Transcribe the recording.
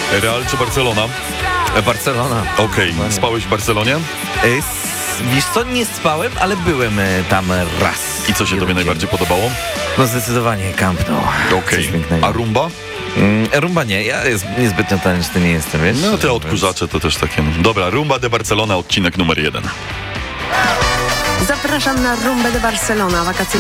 Real czy Barcelona? Barcelona. Okej. Spałeś w Barcelonie? Wiesz co, nie spałem, ale byłem tam raz. I co się tobie najbardziej podobało? No zdecydowanie Camp Nou. Okej. Coś pięknego. A rumba? Rumba nie, ja niezbytnio taneczny nie jestem, wiesz? No te odkurzacze to też takie. Dobra, Rumba de Barcelona, odcinek numer 1. Zapraszam na Rumbę de Barcelona, wakacje